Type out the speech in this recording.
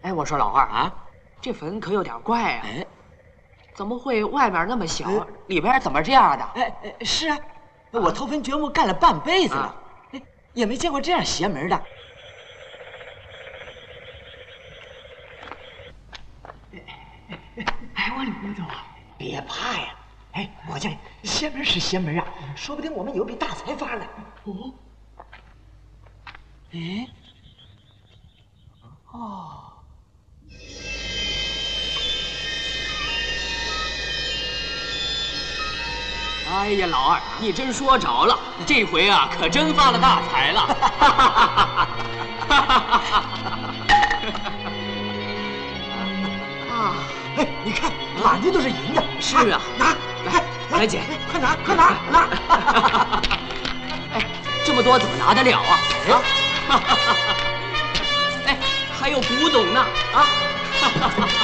哎，我说老二啊，这坟可有点怪啊！哎，怎么会外面那么小，里边怎么这样的？ 哎，是啊，我头坟掘墓干了半辈子了，哎，也没见过这样邪门的。 哎，往里边走啊！ 别怕呀！哎，伙计，邪门是邪门啊，说不定我们有笔大财发呢。哦，哎，哦。 哎呀，老二，你真说着了，这回啊可真发了大财了！啊， 哎，你看，满地都是银子。 是啊， 拿， 来捡， 快拿，快拿，拿！ 哎，这么多怎么拿得了啊？哎，还有古董呢啊！